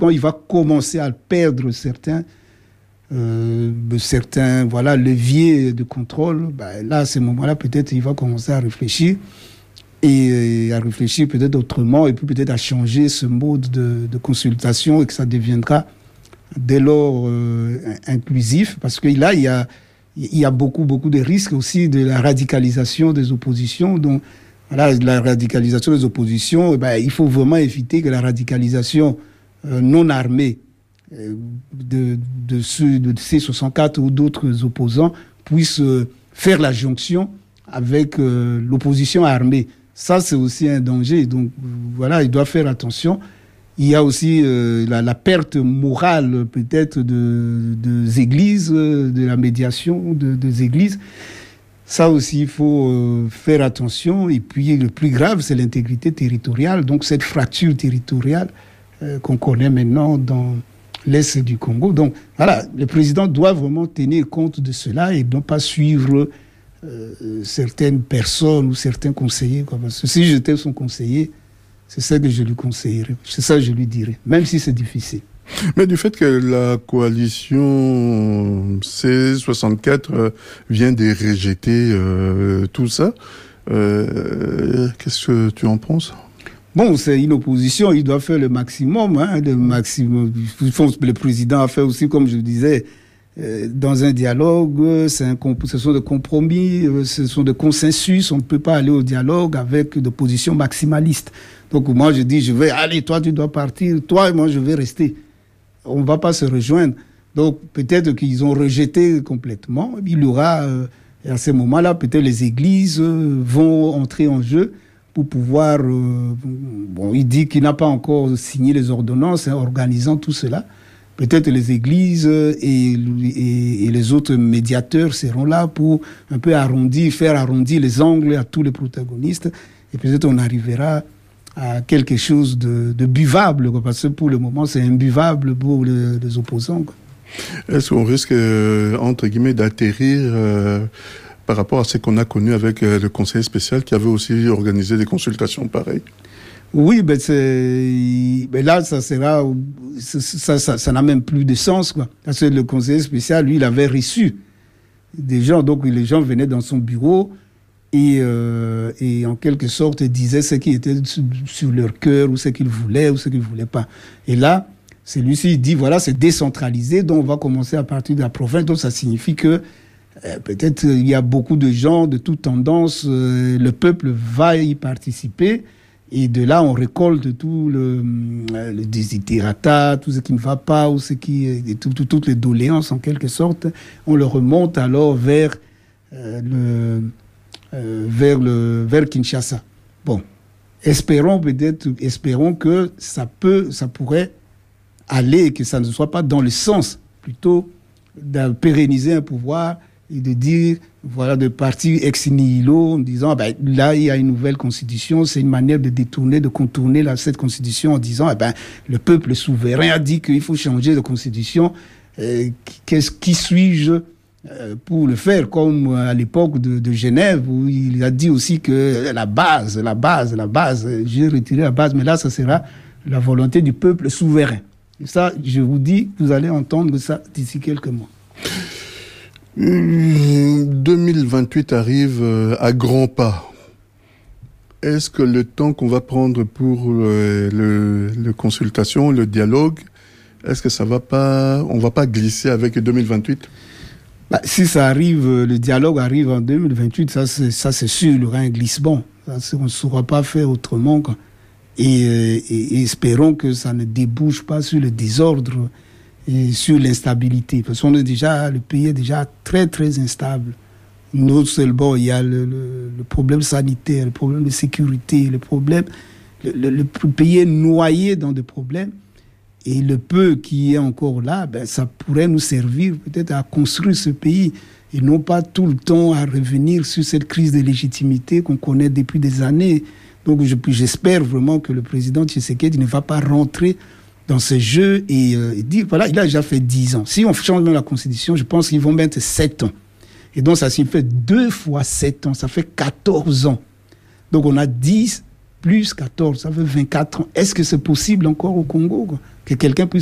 quand il va commencer à perdre certains leviers de contrôle, là, à ce moment-là, peut-être il va commencer à réfléchir et à réfléchir peut-être autrement et puis peut-être à changer ce mode de consultation et que ça deviendra dès lors inclusif, parce que là, il y a beaucoup de risques aussi de la radicalisation des oppositions. Donc, voilà, la radicalisation des oppositions, il faut vraiment éviter que la radicalisation non armée de C64 ou d'autres opposants puisse faire la jonction avec l'opposition armée. Ça, c'est aussi un danger. Donc, voilà, il doit faire attention. Il y a aussi la perte morale, peut-être, des églises, de la médiation des églises. Ça aussi, il faut faire attention. Et puis, le plus grave, c'est l'intégrité territoriale. Donc, cette fracture territoriale qu'on connaît maintenant dans l'Est du Congo. Donc, voilà, le président doit vraiment tenir compte de cela et non pas suivre certaines personnes ou certains conseillers. Parce que si j'étais son conseiller, c'est ça que je lui conseillerais, c'est ça que je lui dirais, même si c'est difficile. Mais du fait que la coalition C64 vient de rejeter tout ça, qu'est-ce que tu en penses ? Bon, c'est une opposition, il doit faire le maximum. Le président a fait aussi, comme je le disais, dans un dialogue, ce sont des compromis, ce sont des consensus, on ne peut pas aller au dialogue avec des positions maximalistes. Donc moi je dis, allez, toi tu dois partir, toi et moi je vais rester. On ne va pas se rejoindre. Donc peut-être qu'ils ont rejeté complètement. Il y aura, à ce moment-là, peut-être les églises vont entrer en jeu pour pouvoir... il dit qu'il n'a pas encore signé les ordonnances organisant tout cela. Peut-être les églises et les autres médiateurs seront là pour un peu faire arrondir les angles à tous les protagonistes. Et peut-être on arrivera à quelque chose de buvable, parce que pour le moment, c'est imbuvable pour les opposants. Est-ce qu'on risque, entre guillemets, d'atterrir par rapport à ce qu'on a connu avec le conseiller spécial qui avait aussi organisé des consultations pareilles ? Oui, là, ça n'a même plus de sens, quoi. Parce que le conseiller spécial, lui, il avait reçu des gens, donc les gens venaient dans son bureau et en quelque sorte disaient ce qui était sur leur cœur ou ce qu'ils voulaient ou ce qu'ils ne voulaient pas. Et là, celui-ci dit, voilà, c'est décentralisé, donc on va commencer à partir de la province. Donc ça signifie que peut-être il y a beaucoup de gens de toutes tendances, le peuple va y participer. Et de là, on récolte tout le desiderata, tout ce qui ne va pas, ou toutes les doléances en quelque sorte. On le remonte alors vers Kinshasa. Bon, espérons que ça pourrait aller, que ça ne soit pas dans le sens plutôt de pérenniser un pouvoir et de dire, voilà, de partir ex nihilo en disant, là, il y a une nouvelle constitution, c'est une manière de contourner cette constitution en disant, le peuple souverain a dit qu'il faut changer de constitution, qui suis-je pour le faire, comme à l'époque de Genève, où il a dit aussi que la base, j'ai retiré la base, mais là, ça sera la volonté du peuple souverain. Et ça, je vous dis, vous allez entendre ça d'ici quelques mois. 2028 arrive à grands pas. Est-ce que le temps qu'on va prendre pour le consultation, le dialogue, est-ce que on va pas glisser avec 2028? Si ça arrive, le dialogue arrive en 2028, ça c'est sûr, il y aura un glissement. On ne saura pas faire autrement, quoi. Et espérons que ça ne débouche pas sur le désordre et sur l'instabilité. Parce que le pays est déjà très, très instable. Non seulement il y a le problème sanitaire, le problème de sécurité, le pays est noyé dans des problèmes. Et le peu qui est encore là, ça pourrait nous servir peut-être à construire ce pays et non pas tout le temps à revenir sur cette crise de légitimité qu'on connaît depuis des années. Donc j'espère vraiment que le président Tshisekedi ne va pas rentrer dans ce jeu et dire, voilà, il a déjà fait 10 ans. Si on change la Constitution, je pense qu'ils vont mettre 7 ans. Et donc ça signifie 2 fois 7 ans, ça fait 14 ans. Donc on a 10 plus 14, ça fait 24 ans. Est-ce que c'est possible encore au Congo, quoi, que quelqu'un puisse